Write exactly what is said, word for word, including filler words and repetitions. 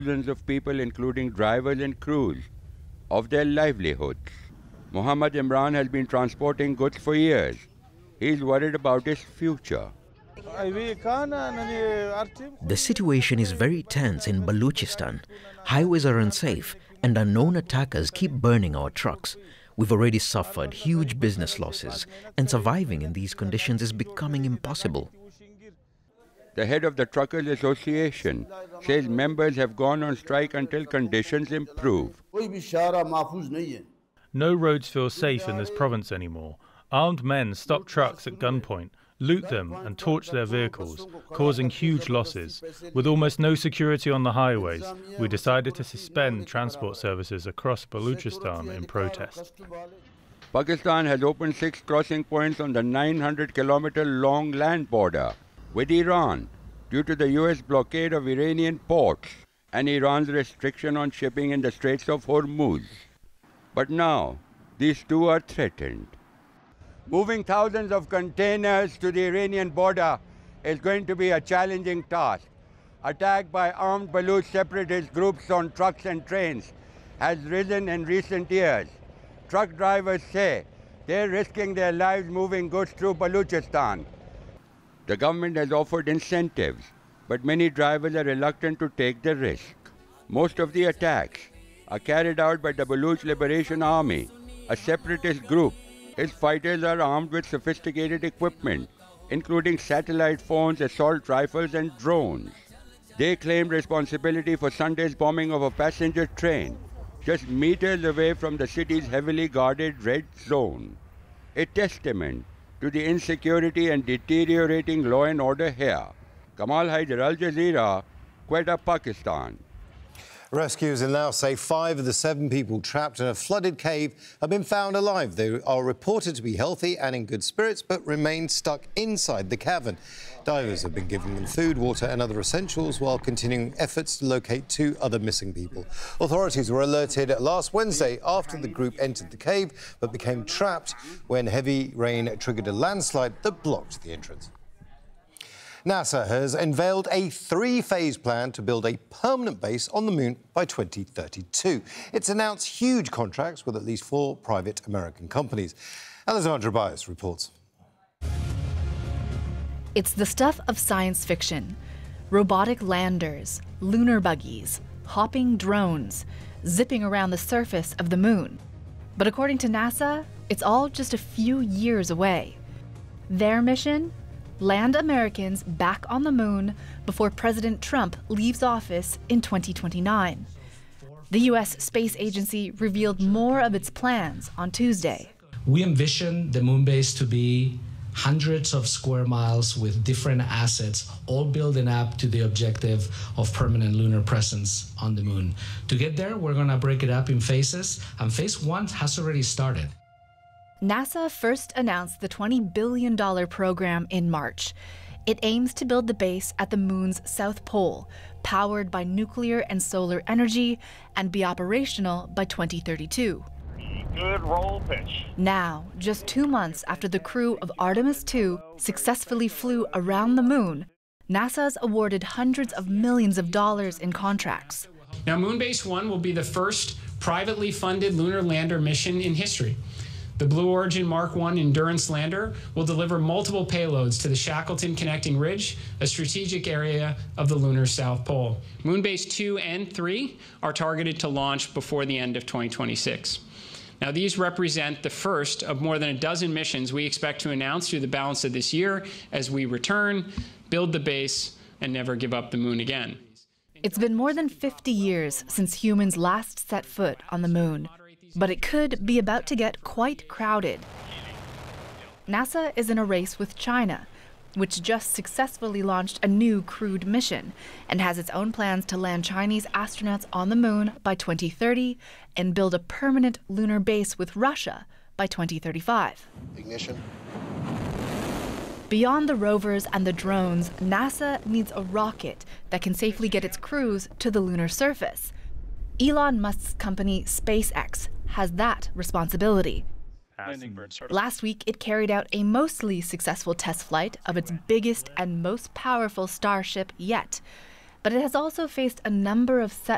thousands of people, including drivers and crews, of their livelihoods. Mohammed Imran has been transporting goods for years. He's worried about his future. The situation is very tense in Balochistan. Highways are unsafe and unknown attackers keep burning our trucks. We've already suffered huge business losses, and surviving in these conditions is becoming impossible. The head of the Truckers Association says members have gone on strike until conditions improve. No roads feel safe in this province anymore. Armed men stop trucks at gunpoint, loot them and torch their vehicles, causing huge losses. With almost no security on the highways, we decided to suspend transport services across Balochistan in protest. Pakistan has opened six crossing points on the nine hundred kilometer long land border with Iran due to the U S blockade of Iranian ports and Iran's restriction on shipping in the Straits of Hormuz. But now, these two are threatened. Moving thousands of containers to the Iranian border is going to be a challenging task. Attack by armed Baloch separatist groups on trucks and trains has risen in recent years. Truck drivers say they're risking their lives moving goods through Balochistan. The government has offered incentives, but many drivers are reluctant to take the risk. Most of the attacks are carried out by the Baloch Liberation Army, a separatist group. Its fighters are armed with sophisticated equipment, including satellite phones, assault rifles, and drones. They claimed responsibility for Sunday's bombing of a passenger train, just meters away from the city's heavily guarded red zone. A testament to the insecurity and deteriorating law and order here. Kamal Haider, Al Jazeera, Quetta, Pakistan. Rescuers in Laos say five of the seven people trapped in a flooded cave have been found alive. They are reported to be healthy and in good spirits, but remain stuck inside the cavern. Divers have been giving them food, water and other essentials while continuing efforts to locate two other missing people. Authorities were alerted last Wednesday after the group entered the cave, but became trapped when heavy rain triggered a landslide that blocked the entrance. NASA has unveiled a three-phase plan to build a permanent base on the moon by twenty thirty-two. It's announced huge contracts with at least four private American companies. Alessandra Bias reports. It's the stuff of science fiction. Robotic landers, lunar buggies, hopping drones, zipping around the surface of the moon. But according to NASA, it's all just a few years away. Their mission? Land Americans back on the moon before President Trump leaves office in twenty twenty-nine. The U S Space Agency revealed more of its plans on Tuesday. We envision the moon base to be hundreds of square miles with different assets, all building up to the objective of permanent lunar presence on the moon. To get there, we're going to break it up in phases, and phase one has already started. NASA first announced the twenty billion dollar program in March. It aims to build the base at the moon's south pole, powered by nuclear and solar energy, and be operational by twenty thirty-two. Good roll pitch. Now, just two months after the crew of Artemis two successfully flew around the moon, NASA's awarded hundreds of millions of dollars in contracts. Now, Moonbase one will be the first privately funded lunar lander mission in history. The Blue Origin Mark one Endurance lander will deliver multiple payloads to the Shackleton Connecting Ridge, a strategic area of the lunar South Pole. Moonbase two and three are targeted to launch before the end of twenty twenty-six. Now, these represent the first of more than a dozen missions we expect to announce through the balance of this year as we return, build the base, and never give up the moon again. It's been more than fifty years since humans last set foot on the moon. But it could be about to get quite crowded. NASA is in a race with China, which just successfully launched a new crewed mission and has its own plans to land Chinese astronauts on the moon by twenty thirty and build a permanent lunar base with Russia by twenty thirty-five. Ignition. Beyond the rovers and the drones, NASA needs a rocket that can safely get its crews to the lunar surface. Elon Musk's company SpaceX has that responsibility. Last week, it carried out a mostly successful test flight of its biggest and most powerful Starship yet. But it has also faced a number of setbacks.